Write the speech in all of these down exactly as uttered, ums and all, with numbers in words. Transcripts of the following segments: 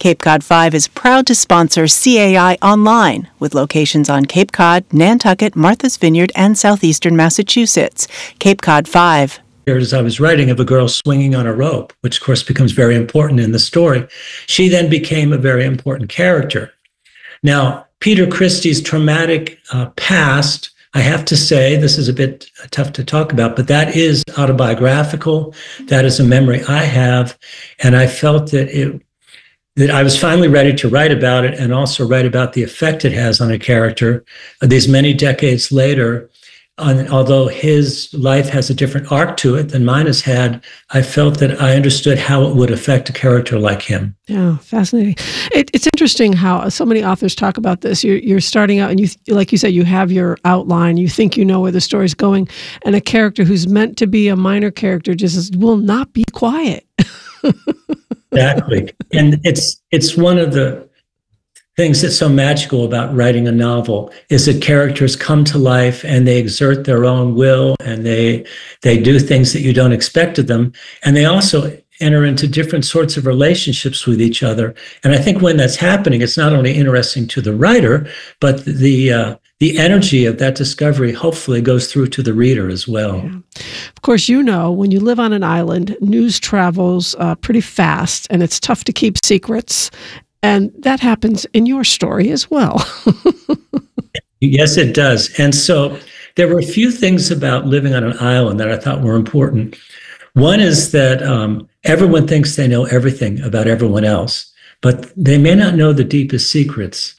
Cape Cod five is proud to sponsor C A I Online, with locations on Cape Cod, Nantucket, Martha's Vineyard, and southeastern Massachusetts. Cape Cod five. As I was writing of a girl swinging on a rope, which of course becomes very important in the story, she then became a very important character. Now, Peter Christie's traumatic uh, past, I have to say, this is a bit tough to talk about, but that is autobiographical. That is a memory I have, and I felt that it that I was finally ready to write about it and also write about the effect it has on a character uh, these many decades later. On, although his life has a different arc to it than mine has had, I felt that I understood how it would affect a character like him. Yeah, fascinating. It, it's interesting how so many authors talk about this. You're, you're starting out and you, like you said, you have your outline, you think you know where the story's going, and a character who's meant to be a minor character just will not be quiet. Exactly. And it's it's one of the things that's so magical about writing a novel is that characters come to life and they exert their own will and they they do things that you don't expect of them. And they also enter into different sorts of relationships with each other. And I think when that's happening, it's not only interesting to the writer, but the uh, the energy of that discovery hopefully goes through to the reader as well. Yeah. Of course, you know, when you live on an island, news travels uh, pretty fast and it's tough to keep secrets. And that happens in your story as well. Yes, it does. And so there were a few things about living on an island that I thought were important. One is that um, everyone thinks they know everything about everyone else, but they may not know the deepest secrets.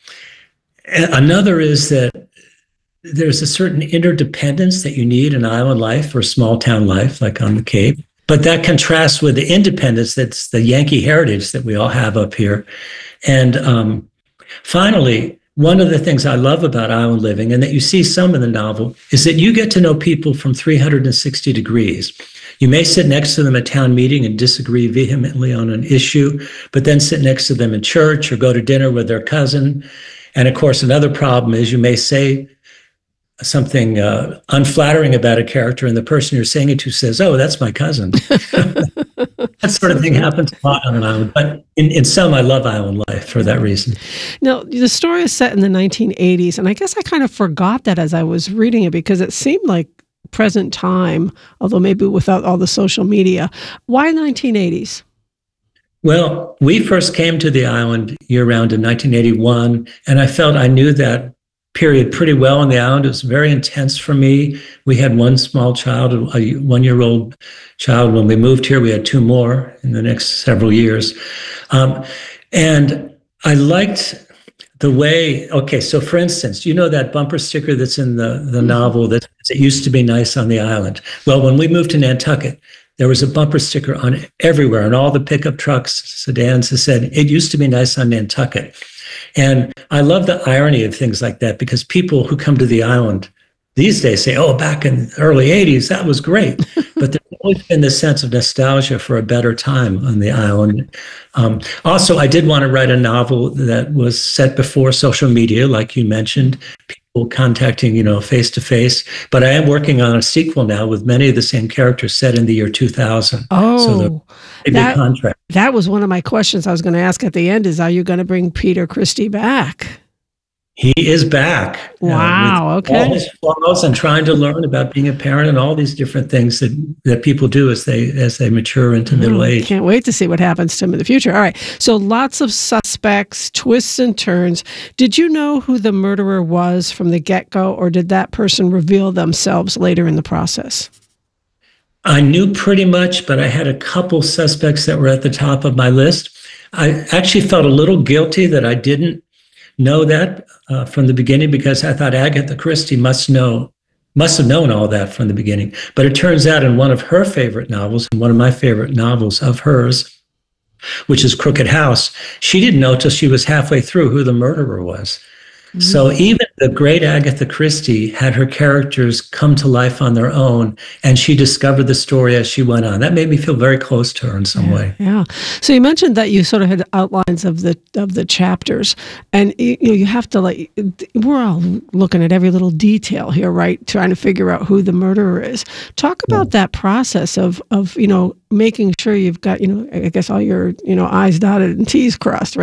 Another is that there's a certain interdependence that you need in island life or small town life, like on the Cape. But that contrasts with the independence that's the Yankee heritage that we all have up here. And um, finally, one of the things I love about island living, and that you see some in the novel, is that you get to know people from three hundred sixty degrees. You may sit next to them at town meeting and disagree vehemently on an issue, but then sit next to them in church or go to dinner with their cousin. And of course, another problem is you may say something uh, unflattering about a character, and the person you're saying it to says, "Oh, that's my cousin." That sort of thing happens a lot on an island. But in, in some, I love island life for that reason. Now, the story is set in the nineteen eighties, and I guess I kind of forgot that as I was reading it because it seemed like present time, although maybe without all the social media. Why nineteen eighties? Well, we first came to the island year-round in nineteen eighty-one, and I felt I knew that period pretty well on the island. It was very intense for me. We had one small child, a one-year-old child. When we moved here, we had two more in the next several years. Um, and I liked the way, okay, so for instance, you know that bumper sticker that's in the, the novel that it used to be nice on the island. Well, when we moved to Nantucket, there was a bumper sticker on everywhere, on all the pickup trucks, sedans that said, "It used to be nice on Nantucket." And I love the irony of things like that because people who come to the island these days say, "Oh, back in the early eighties, that was great." But there's always been this sense of nostalgia for a better time on the island. Um, also, I did want to write a novel that was set before social media, like you mentioned, people contacting, you know, face to face. But I am working on a sequel now with many of the same characters set in the year two thousand. Oh, so that, contract. That was one of my questions I was going to ask at the end is, are you going to bring Peter Christie back? He is back. Wow. Uh, okay. All his flaws and trying to learn about being a parent and all these different things that, that people do as they as they mature into oh, middle age. Can't wait to see what happens to him in the future. All right. So lots of suspects, twists and turns. Did you know who the murderer was from the get-go, or did that person reveal themselves later in the process? I knew pretty much, but I had a couple suspects that were at the top of my list. I actually felt a little guilty that I didn't know that uh, from the beginning because I thought Agatha Christie must know, must have known all that from the beginning. But it turns out in one of her favorite novels, and one of my favorite novels of hers, which is Crooked House, she didn't know till she was halfway through who the murderer was. Mm-hmm. So even the great Agatha Christie had her characters come to life on their own, and she discovered the story as she went on. That made me feel very close to her in some yeah, way. Yeah. So you mentioned that you sort of had outlines of the of the chapters, and you know you have to like we're all looking at every little detail here, right? Trying to figure out who the murderer is. Talk about yeah. that process of of you know making sure you've got you know I guess all your you know I's dotted and T's crossed, right?